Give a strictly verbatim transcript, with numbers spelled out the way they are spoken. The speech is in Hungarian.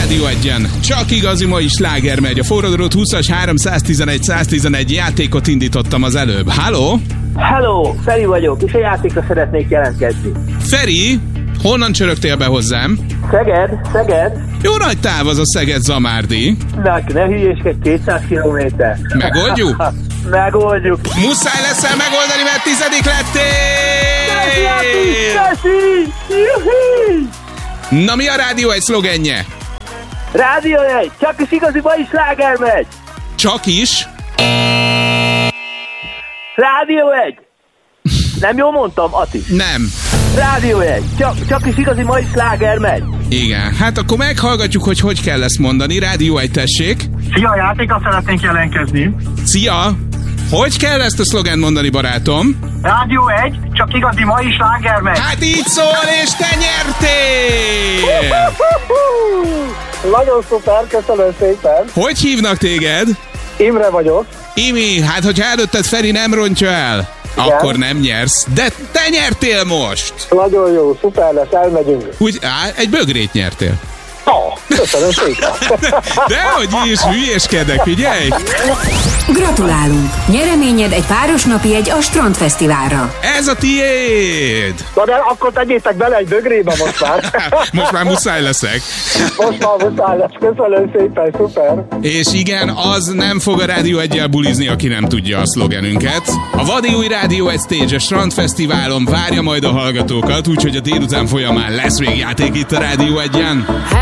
Rádió egyen. Csak igazi mai sláger megy. A forradalót húszas háromszáztizenegy száztizenegy játékot indítottam az előbb. Halló? Hello, Feri vagyok, és a játékra szeretnék jelentkezni. Feri, honnan csörögtél be hozzám? Szeged, Szeged. Jó nagy táv az a Szeged-Zamárdi. Na, ne hülyéskedj, kétszáz kilométer. Megoldjuk? Megoldjuk. Muszáj leszel megoldani, mert tizedik lettél! Köszi, köszi! Juhi! Na mi a Rádió egy szlogenje? Rádió egy, csak is igazi mai sláger megy. Csak is? Rádió egy. Nem jól mondtam, Ati? Nem. Rádió egy, csak, csak is igazi mai sláger megy. Igen, hát akkor meghallgatjuk, hogy hogy kell ezt mondani. Rádió egy, tessék. Szia, játékra szeretnénk jelentkezni. Szia! Hogy kell ezt a szlogent mondani, barátom? Rádió egy, csak igazi mai sláger megy. Hát így szól, és te nyertél! Nagyon szuper, köszönöm szépen. Hogy hívnak téged? Imre vagyok. Imi, hát hogyha előtted Feri nem rontja el, igen, akkor nem nyersz. De te nyertél most! Nagyon jó, szuper lesz, elmegyünk. Úgy, á, egy bögrét nyertél. Ah, köszönöm szépen. Dehogy is, hülyéskedek, figyelj! Gratulálunk! Nyereményed egy páros napi egy a Strandfesztiválra. Ez a tiéd! Na de akkor tegyétek bele egy bögrébe most már. Most már muszáj leszek. Most már muszáj lesz, köszönöm szépen, szuper. És igen, az nem fog a Rádió egyel bulizni, aki nem tudja a szlogenünket. A vadi új Rádió egy Stage a Strandfesztiválon várja majd a hallgatókat, úgyhogy a délután folyamán lesz még játék itt a Rádió egyen.